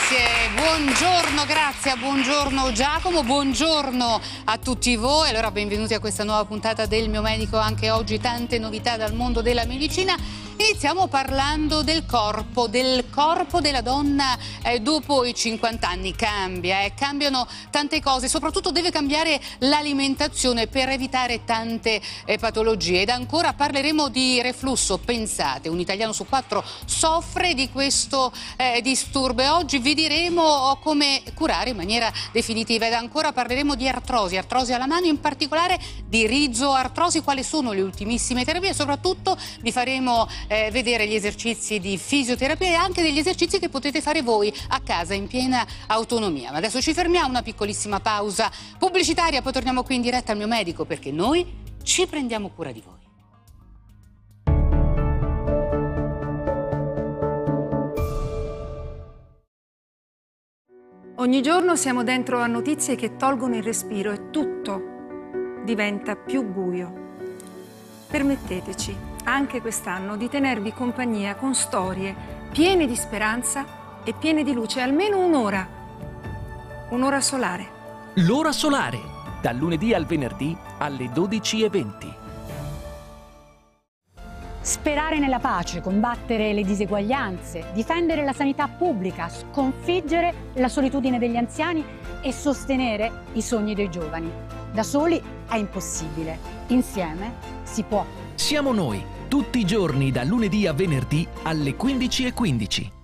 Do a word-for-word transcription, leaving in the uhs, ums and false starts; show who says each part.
Speaker 1: Grazie, buongiorno Grazia, buongiorno Giacomo, buongiorno a tutti voi. Allora benvenuti a questa nuova puntata del Mio Medico, anche oggi tante novità dal mondo della medicina. Iniziamo parlando del corpo, del corpo della donna eh, dopo i cinquanta anni. Cambia, eh, cambiano tante cose, soprattutto deve cambiare l'alimentazione per evitare tante eh, patologie. Ed ancora parleremo di reflusso. Pensate, un italiano su quattro soffre di questo eh, disturbo e oggi vi diremo come curare in maniera definitiva. Ed ancora parleremo di artrosi, artrosi alla mano, in particolare di rizoartrosi, quali sono le ultimissime terapie e soprattutto vi faremo Eh, vedere gli esercizi di fisioterapia e anche degli esercizi che potete fare voi a casa in piena autonomia. Ma adesso ci fermiamo, una piccolissima pausa pubblicitaria, poi torniamo qui in diretta al Mio Medico perché noi ci prendiamo cura di voi.
Speaker 2: Ogni giorno siamo dentro a notizie che tolgono il respiro e tutto diventa più buio. Permetteteci anche quest'anno di tenervi compagnia con storie piene di speranza e piene di luce, almeno un'ora. Un'ora solare.
Speaker 3: L'ora solare, dal lunedì al venerdì alle dodici e venti.
Speaker 4: Sperare nella pace, combattere le diseguaglianze, difendere la sanità pubblica, sconfiggere la solitudine degli anziani e sostenere i sogni dei giovani. Da soli è impossibile, insieme si può.
Speaker 3: Siamo noi, tutti i giorni da lunedì a venerdì alle quindici e quindici.